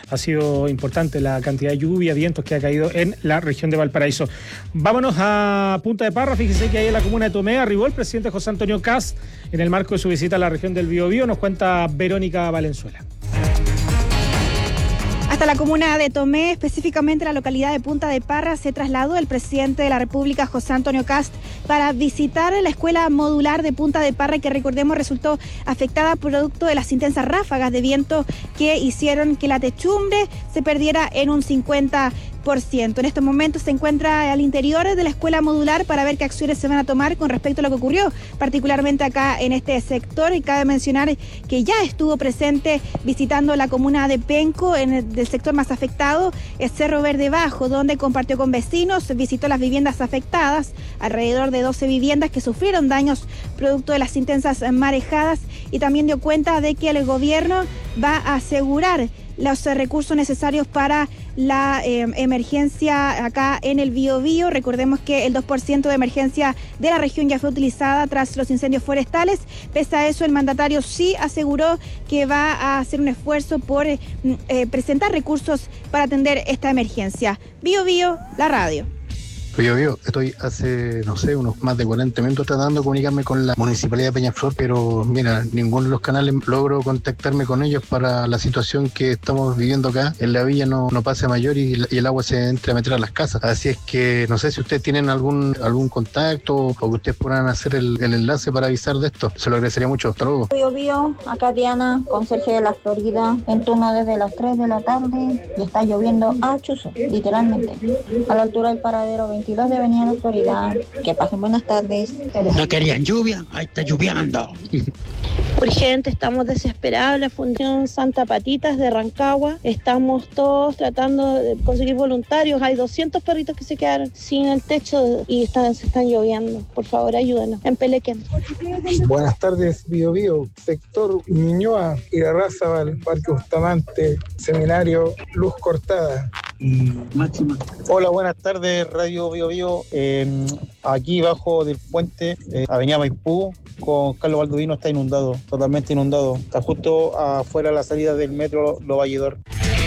ha sido importante la cantidad de lluvia, vientos que ha caído en la región de Valparaíso. Vámonos a Punta de Parra. Fíjese que ahí en la comuna de Tomé arribó el presidente José Antonio Kast en el marco de su visita a la región del Biobío. Nos cuenta Verónica Valenzuela. Hasta la comuna de Tomé, específicamente la localidad de Punta de Parra, se trasladó el presidente de la República, José Antonio Kast, para visitar la escuela modular de Punta de Parra, que recordemos resultó afectada producto de las intensas ráfagas de viento que hicieron que la techumbre se perdiera en un 50%. En estos momentos se encuentra al interior de la escuela modular para ver qué acciones se van a tomar con respecto a lo que ocurrió, particularmente acá en este sector. Y cabe mencionar que ya estuvo presente visitando la comuna de Penco, del sector más afectado, es Cerro Verde Bajo, donde compartió con vecinos, visitó las viviendas afectadas, alrededor de 12 viviendas que sufrieron daños producto de las intensas marejadas, y también dio cuenta de que el gobierno va a asegurar los recursos necesarios para la emergencia acá en el Biobío. Recordemos que el 2% de emergencia de la región ya fue utilizada tras los incendios forestales. Pese a eso, el mandatario sí aseguró que va a hacer un esfuerzo por presentar recursos para atender esta emergencia. Biobío, la radio. Yo estoy hace, unos más de 40 minutos tratando de comunicarme con la Municipalidad de Peñaflor, pero mira, ninguno de los canales logro contactarme con ellos para la situación que estamos viviendo acá. En la villa no pase a mayor y el agua se entra a meter a las casas. Así es que no sé si ustedes tienen algún contacto o que ustedes puedan hacer el enlace para avisar de esto. Se lo agradecería mucho. Hasta luego. Bio, acá Diana, conserje de la Florida, en turno desde las 3 de la tarde y está lloviendo a chuzo, literalmente, a la altura del paradero 22 de Avenida de la Florida. Que pasen buenas tardes. No querían lluvia, ahí está lloviendo. Urgente, estamos desesperados. La Fundación Santa Patitas de Rancagua, estamos todos tratando de conseguir voluntarios. Hay 200 perritos que se quedaron sin el techo y se están lloviendo. Por favor, ayúdenos. En Pelequén. Buenas tardes, Biobío, sector Ñuñoa, Irarrázaval, Parque Bustamante, Seminario Luz Cortada. Máxima. Hola, buenas tardes, Radio Biobío. Aquí bajo del puente, Avenida Maipú, con Carlos Baldovino, está inundado, totalmente inundado. Está justo afuera de la salida del metro Lo Valledor.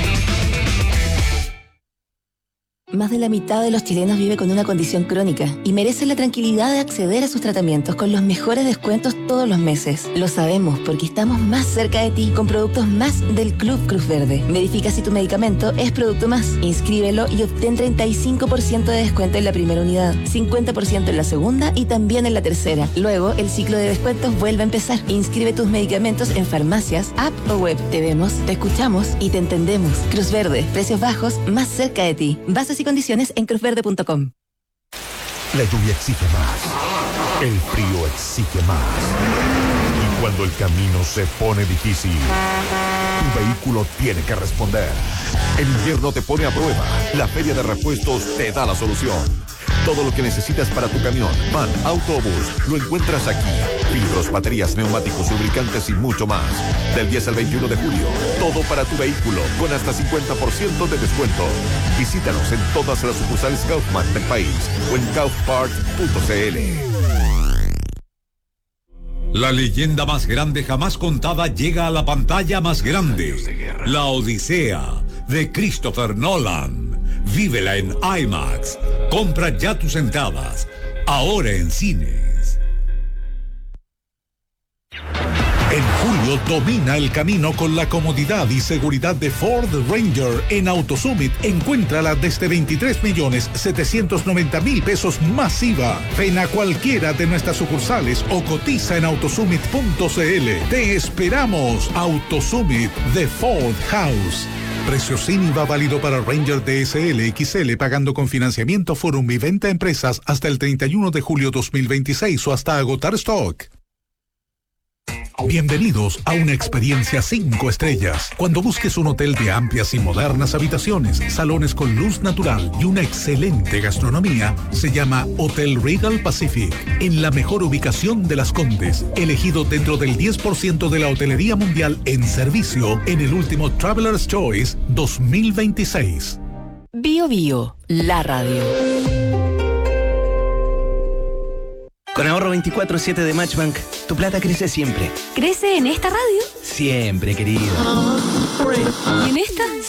Más de la mitad de los chilenos vive con una condición crónica y merece la tranquilidad de acceder a sus tratamientos con los mejores descuentos todos los meses. Lo sabemos porque estamos más cerca de ti con productos más del Club Cruz Verde. Verifica si tu medicamento es producto más. Inscríbelo y obtén 35% de descuento en la primera unidad, 50% en la segunda y también en la tercera. Luego, el ciclo de descuentos vuelve a empezar. Inscribe tus medicamentos en farmacias, app o web. Te vemos, te escuchamos y te entendemos. Cruz Verde, precios bajos, más cerca de ti. Bases y condiciones en cruzverde.com. La lluvia exige más. El frío exige más. Y cuando el camino se pone difícil, tu vehículo tiene que responder. El invierno te pone a prueba. La Feria de Repuestos te da la solución. Todo lo que necesitas para tu camión, van, auto o bus, lo encuentras aquí. Filtros, baterías, neumáticos, lubricantes y mucho más. Del 10 al 21 de julio, todo para tu vehículo, con hasta 50% de descuento. Visítanos en todas las sucursales Kaufman del país o en kaufparts.cl. La leyenda más grande jamás contada llega a la pantalla más grande. La Odisea, de Christopher Nolan. Vívela en IMAX. Compra ya tus entradas. Ahora en cines. En julio domina el camino con la comodidad y seguridad de Ford Ranger en AutoSummit. Encuéntrala desde 23.790.000 pesos masiva. Ven a cualquiera de nuestras sucursales o cotiza en autosummit.cl. Te esperamos. AutoSummit de Ford House. Precio sin IVA válido para Ranger DSL XL pagando con financiamiento Forum y venta a empresas hasta el 31 de julio 2026 o hasta agotar stock. Bienvenidos a una experiencia 5 estrellas. Cuando busques un hotel de amplias y modernas habitaciones, salones con luz natural y una excelente gastronomía, se llama Hotel Regal Pacific, en la mejor ubicación de Las Condes, elegido dentro del 10% de la hotelería mundial en servicio en el último Traveler's Choice 2026. Biobío, la radio. Con ahorro 24/7 de Matchbank, tu plata crece siempre. ¿Crece en esta radio? Siempre, querido. ¿Y en esta?